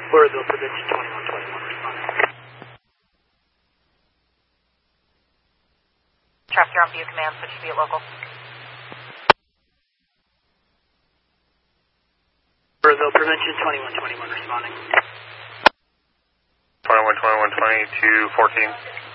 Floresville Prevention 2121 responding. Traffic, you're on view command, switch to be at local. Floresville Prevention 2121 responding. 2121 20 to 14.